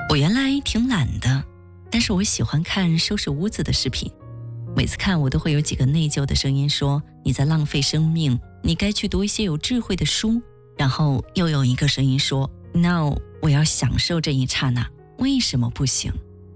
我原来挺懒的，但是我喜欢看收拾屋子的视频。每次看我都会有几个内疚的声音说你在浪费生命，你该去读一些有智慧的书。然后又有一个声音说 No， 我要享受这一刹那，为什么不行？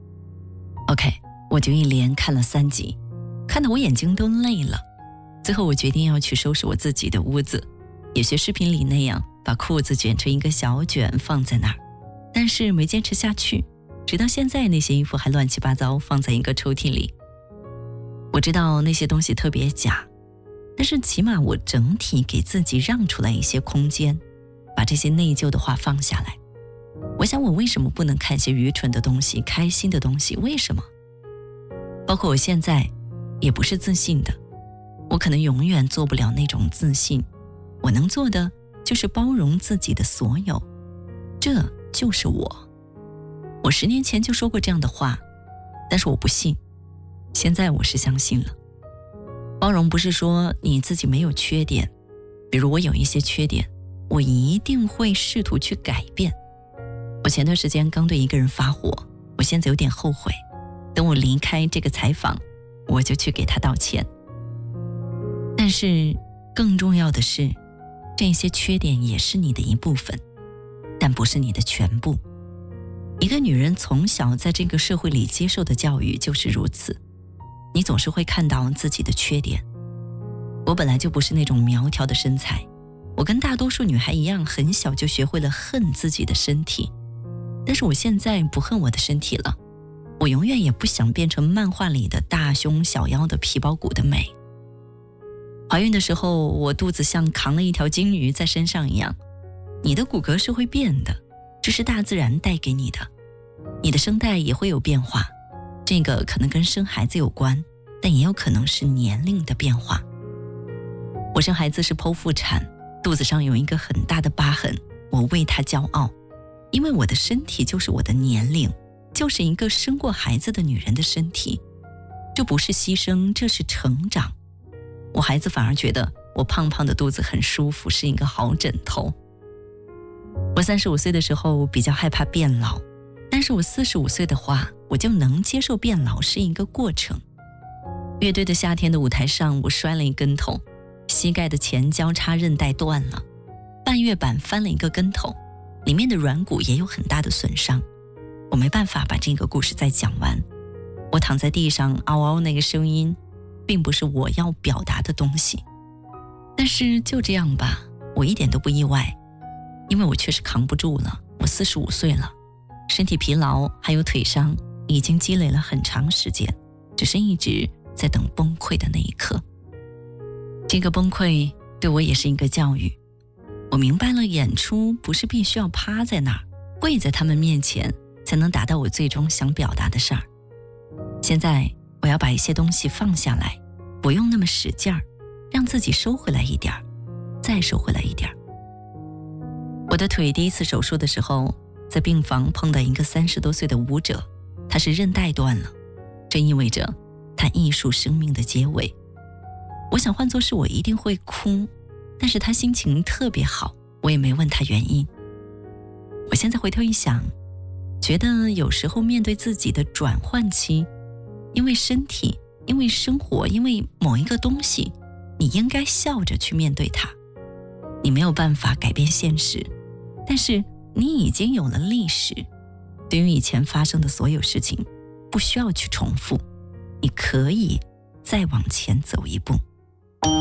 OK， 我就一连看了3集，看得我眼睛都累了。最后我决定要去收拾我自己的屋子，也学视频里那样把裤子卷成一个小卷放在那儿，但是没坚持下去，直到现在那些衣服还乱七八糟放在一个抽屉里。我知道那些东西特别假，但是起码我整体给自己让出来一些空间，把这些内疚的话放下来。我想我为什么不能看些愚蠢的东西，开心的东西？为什么？包括我现在也不是自信的，我可能永远做不了那种自信。我能做的就是包容自己的所有，这就是我。我10年前就说过这样的话，但是我不信，现在我是相信了。包容不是说你自己没有缺点，比如我有一些缺点，我一定会试图去改变。我前段时间刚对一个人发火，我现在有点后悔，等我离开这个采访，我就去给他道歉。但是更重要的是，这些缺点也是你的一部分，但不是你的全部。一个女人从小在这个社会里接受的教育就是如此，你总是会看到自己的缺点。我本来就不是那种苗条的身材，我跟大多数女孩一样，很小就学会了恨自己的身体。但是我现在不恨我的身体了，我永远也不想变成漫画里的大胸小腰的皮包骨的美。怀孕的时候，我肚子像扛了一条鲸鱼在身上一样。你的骨骼是会变的，这是大自然带给你的。你的声带也会有变化，这个可能跟生孩子有关，但也有可能是年龄的变化。我生孩子是剖腹产，肚子上有一个很大的疤痕，我为他骄傲，因为我的身体就是我的年龄，就是一个生过孩子的女人的身体。这不是牺牲，这是成长。我孩子反而觉得我胖胖的肚子很舒服，是一个好枕头。我35岁的时候比较害怕变老，但是我45岁的话，我就能接受变老是一个过程。乐队的夏天的舞台上，我摔了一跟头，膝盖的前交叉韧带断了，半月板翻了一个跟头，里面的软骨也有很大的损伤。我没办法把这个故事再讲完。我躺在地上嗷嗷那个声音，并不是我要表达的东西。但是就这样吧，我一点都不意外，因为我确实扛不住了。我45岁了，身体疲劳还有腿伤已经积累了很长时间，只是一直在等崩溃的那一刻。这个崩溃对我也是一个教育，我明白了演出不是必须要趴在那儿跪在他们面前才能达到我最终想表达的事儿。现在我要把一些东西放下来，不用那么使劲儿，让自己收回来一点儿，再收回来一点儿。我的腿第一次手术的时候，在病房碰到一个30多岁的舞者，他是韧带断了，这意味着他艺术生命的结尾。我想换作是我一定会哭，但是他心情特别好，我也没问他原因。我现在回头一想，觉得有时候面对自己的转换期，因为身体，因为生活，因为某一个东西，你应该笑着去面对它。你没有办法改变现实，但是你已经有了历史，对于以前发生的所有事情，不需要去重复，你可以再往前走一步。